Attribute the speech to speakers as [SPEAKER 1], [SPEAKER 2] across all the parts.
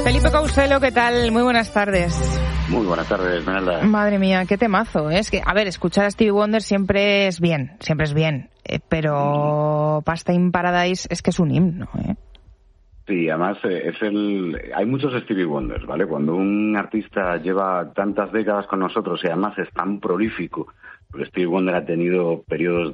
[SPEAKER 1] Felipe Couselo, ¿qué tal? Muy buenas tardes.
[SPEAKER 2] Muy buenas tardes, Menelda.
[SPEAKER 1] Madre mía, qué temazo. Es que, a ver, escuchar a Stevie Wonder siempre es bien. Pero Pasta in Paradise es que es un himno, ¿eh?
[SPEAKER 2] Sí, además hay muchos Stevie Wonders, ¿vale? Cuando un artista lleva tantas décadas con nosotros y además es tan prolífico, porque Stevie Wonder ha tenido periodos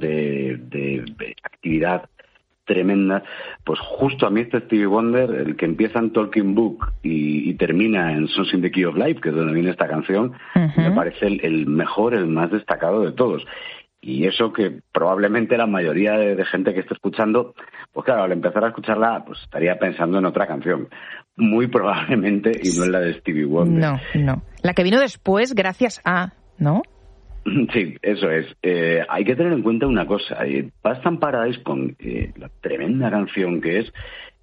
[SPEAKER 2] de actividad tremenda, pues justo a mí este Stevie Wonder, el que empieza en Talking Book y termina en Songs in the Key of Life, que es donde viene esta canción, me parece el mejor, el más destacado de todos. Y eso que probablemente la mayoría de gente que esté escuchando, pues claro, al empezar a escucharla, pues estaría pensando en otra canción. Muy probablemente, y no en la de Stevie Wonder.
[SPEAKER 1] No. La que vino después, gracias a, ¿no?
[SPEAKER 2] Sí, eso es. Hay que tener en cuenta una cosa. Pasta in Paradise, con la tremenda canción que es,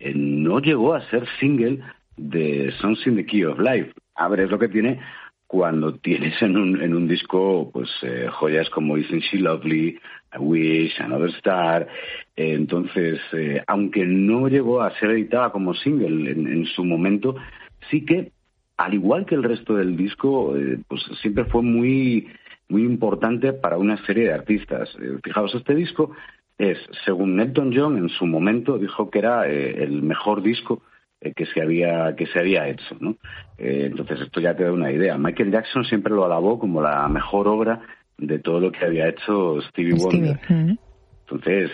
[SPEAKER 2] no llegó a ser single de Songs in the Key of Life. A ver, es lo que tiene cuando tienes en un disco pues joyas como Isn't She Lovely, I Wish, Another Star. Entonces, aunque no llegó a ser editada como single en su momento, sí que, al igual que el resto del disco, pues siempre fue muy importante para una serie de artistas. Fijaos, este disco es, según Elton John, en su momento dijo que era el mejor disco que se había hecho, ¿no? Entonces esto ya te da una idea. Michael Jackson siempre lo alabó como la mejor obra de todo lo que había hecho Stevie Wonder. Entonces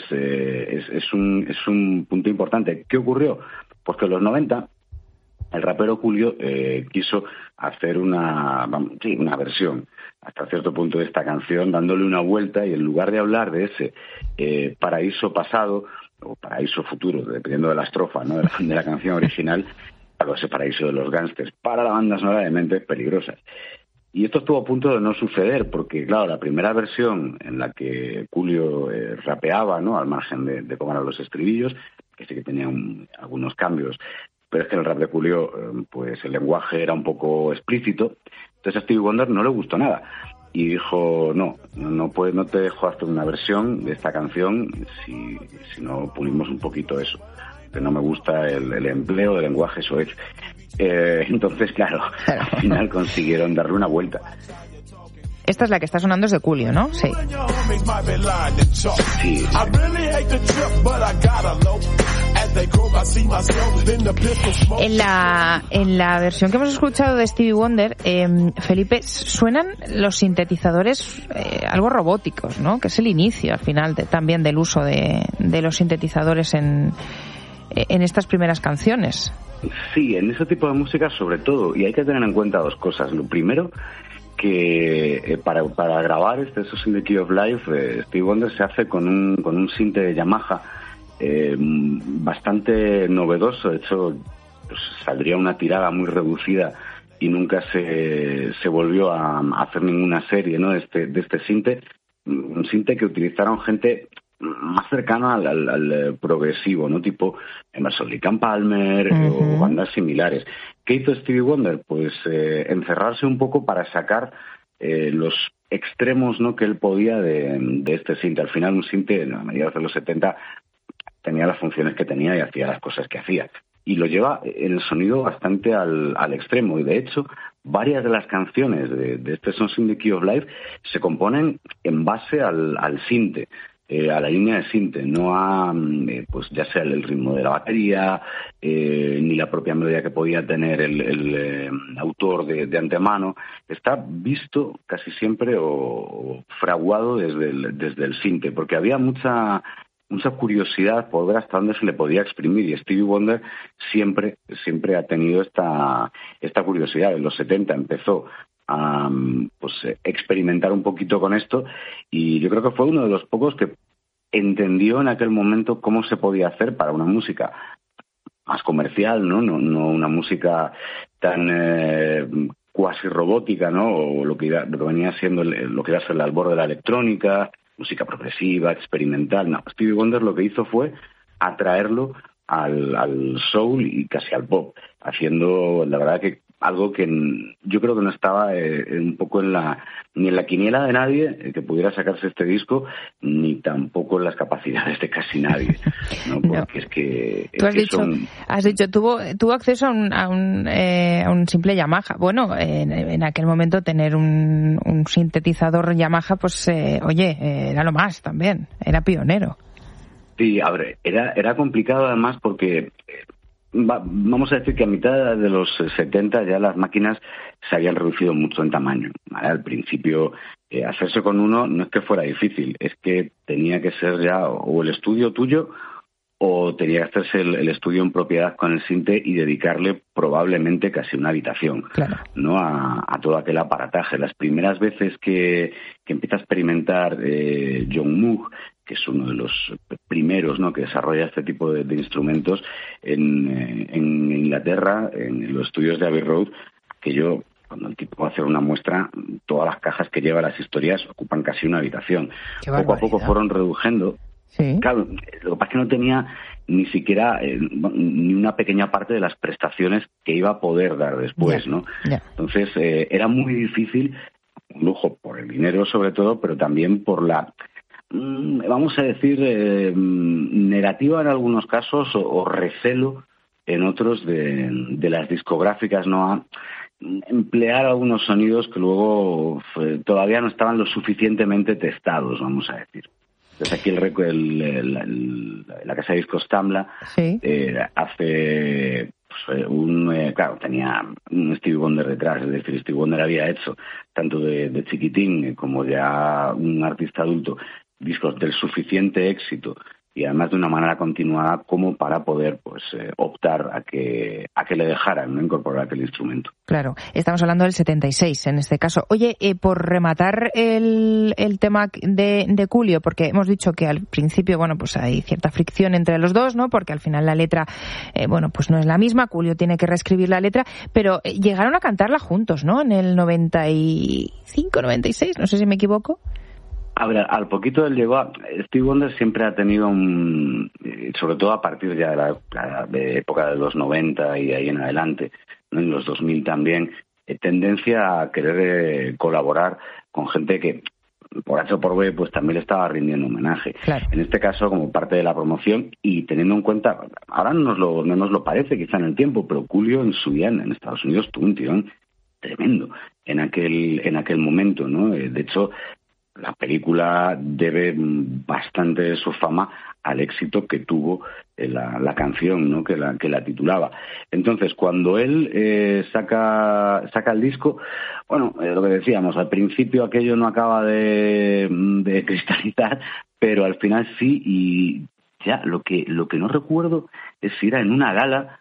[SPEAKER 2] es un punto importante. ¿Qué ocurrió? Pues que en los 90 el rapero Coolio quiso hacer una versión hasta cierto punto de esta canción, dándole una vuelta, y en lugar de hablar de ese paraíso pasado o paraíso futuro, dependiendo de la estrofa, ¿no?, de la canción original, algo ese paraíso de los gángsters para la banda sonora de Mentes Peligrosas. Y esto estuvo a punto de no suceder, porque claro, la primera versión en la que Coolio rapeaba, ¿no?, al margen de cómo eran los estribillos, que sí que tenía algunos cambios, pero es que en el rap de Coolio, pues el lenguaje era un poco explícito. Entonces a Stevie Wonder no le gustó nada y dijo, no te dejo hacer una versión de esta canción si no pulimos un poquito eso, que no me gusta el empleo del lenguaje soez. Entonces, claro, al final consiguieron darle una vuelta.
[SPEAKER 1] Esta es la que está sonando, es de Coolio, ¿no? Sí.
[SPEAKER 2] Sí.
[SPEAKER 1] En la versión que hemos escuchado de Stevie Wonder, Felipe, suenan los sintetizadores algo robóticos, ¿no? Que es el inicio, al final, también del uso de los sintetizadores en estas primeras canciones.
[SPEAKER 2] Sí, en ese tipo de música sobre todo, y hay que tener en cuenta dos cosas. Lo primero, que para grabar este Songs in the Key of Life, Stevie Wonder se hace con un sinte de Yamaha bastante novedoso. De hecho, pues, saldría una tirada muy reducida y nunca se volvió a hacer ninguna serie, ¿no?, de este sinte. Un sinte que utilizaron gente más cercana al progresivo, ¿no?, tipo Emerson Lake and Palmer o bandas similares. ¿Qué hizo Stevie Wonder? Pues encerrarse un poco para sacar los extremos, ¿no?, que él podía de este sinte. Al final un sinte, a mediados de los 70, tenía las funciones que tenía y hacía las cosas que hacía. Y lo lleva en el sonido bastante al extremo. Y de hecho, varias de las canciones de este Songs in the Key of Life se componen en base al sinte. A la línea de sinte, no a pues ya sea el ritmo de la batería, ni la propia melodía que podía tener el autor de antemano. Está visto casi siempre o fraguado desde el sinte, porque había mucha curiosidad por ver hasta dónde se le podía exprimir, y Stevie Wonder siempre ha tenido esta curiosidad. En los 70 empezó a experimentar un poquito con esto, y yo creo que fue uno de los pocos que entendió en aquel momento cómo se podía hacer para una música más comercial, no una música tan cuasi robótica, ¿no?, o lo que venía siendo lo que iba a ser el albor de la electrónica, música progresiva, experimental. No, Stevie Wonder lo que hizo fue atraerlo al soul y casi al pop, haciendo, la verdad, que algo que yo creo que no estaba un poco ni en la quiniela de nadie que pudiera sacarse este disco, ni tampoco en las capacidades de casi nadie, ¿no? Porque es que...
[SPEAKER 1] Tú has dicho, tuvo acceso a un simple Yamaha. Bueno, en aquel momento tener un sintetizador Yamaha, pues, era lo más también, era pionero.
[SPEAKER 2] Sí, a ver, era complicado además porque... vamos a decir que a mitad de los 70 ya las máquinas se habían reducido mucho en tamaño, ¿vale? Al principio, hacerse con uno no es que fuera difícil, es que tenía que ser ya o el estudio tuyo o tenía que hacerse el estudio en propiedad con el sinte y dedicarle probablemente casi una habitación,
[SPEAKER 1] claro,
[SPEAKER 2] ¿no? A todo aquel aparataje. Las primeras veces que empieza a experimentar John Moog, que es uno de los primeros, ¿no?, que desarrolla este tipo de instrumentos en Inglaterra, en los estudios de Abbey Road, que cuando el tipo va a hacer una muestra, todas las cajas que lleva, las historias, ocupan casi una habitación. Poco a poco fueron reduciendo.
[SPEAKER 1] Sí.
[SPEAKER 2] Claro, lo que pasa es que no tenía ni siquiera ni una pequeña parte de las prestaciones que iba a poder dar después, ¿no? Entonces, era muy difícil, un lujo por el dinero sobre todo, pero también por la... vamos a decir, negativa en algunos casos o recelo en otros de las discográficas, ¿no?, a emplear algunos sonidos que luego todavía no estaban lo suficientemente testados, vamos a decir. Entonces aquí la casa de discos Tambla,
[SPEAKER 1] sí,
[SPEAKER 2] hace claro, tenía un Stevie Wonder detrás, es decir, Stevie Wonder había hecho tanto de chiquitín como ya un artista adulto discos del suficiente éxito y además de una manera continuada como para poder optar a que le dejaran, ¿no?, incorporar aquel instrumento.
[SPEAKER 1] Claro, estamos hablando del 76 en este caso. Oye, por rematar el tema de Coolio, porque hemos dicho que al principio, bueno, pues hay cierta fricción entre los dos, ¿no?, porque al final la letra, pues no es la misma, Coolio tiene que reescribir la letra, pero llegaron a cantarla juntos, ¿no?, en el 95, 96, no sé si me equivoco.
[SPEAKER 2] A ver, al poquito del llegó, Stevie Wonder siempre ha tenido sobre todo a partir ya de la época de los 90 y ahí en adelante, ¿no?, en los 2000 también, tendencia a querer colaborar con gente que, por H o por B, pues también le estaba rindiendo homenaje.
[SPEAKER 1] Claro.
[SPEAKER 2] En este caso, como parte de la promoción y teniendo en cuenta, ahora no nos lo parece quizá en el tiempo, pero Coolio en su día en Estados Unidos tuvo un tirón tremendo en aquel momento, ¿no? De hecho, la película debe bastante de su fama al éxito que tuvo la canción, ¿no?, que la titulaba. Entonces, cuando él saca el disco, bueno, lo que decíamos, al principio aquello no acaba de cristalizar, pero al final sí, y ya lo que no recuerdo es si era en una gala,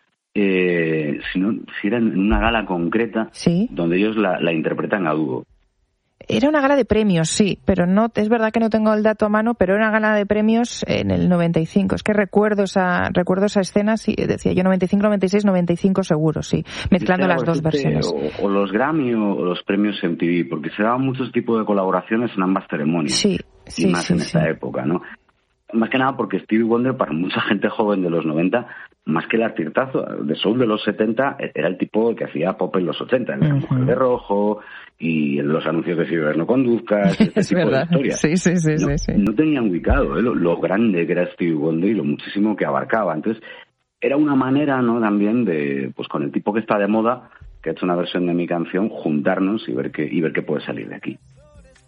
[SPEAKER 2] si era en una gala concreta,
[SPEAKER 1] ¿sí?, donde
[SPEAKER 2] ellos la interpretan a dúo.
[SPEAKER 1] Era una gala de premios, sí, pero no, es verdad que no tengo el dato a mano, pero era una gala de premios en el 95. Es que recuerdo esa escena, sí, decía yo 95, 96, 95 seguro, sí, mezclando las dos versiones.
[SPEAKER 2] O los Grammy o los premios MTV, porque se daban muchos tipos de colaboraciones en ambas ceremonias.
[SPEAKER 1] Sí,
[SPEAKER 2] y más en esa época, ¿no? Más que nada porque Stevie Wonder, para mucha gente joven de los 90, más que el artistazo de soul de los 70, era el tipo que hacía pop en los 80, La Mujer de Rojo y en los anuncios de Si bebes no conduzcas, este
[SPEAKER 1] es
[SPEAKER 2] tipo
[SPEAKER 1] verdad.
[SPEAKER 2] de historias.
[SPEAKER 1] Sí.
[SPEAKER 2] No tenían ubicado lo grande que era Stevie Wonder y lo muchísimo que abarcaba. Entonces, era una manera, ¿no?, también de, pues con el tipo que está de moda, que ha hecho una versión de mi canción, juntarnos y ver qué puede salir de aquí.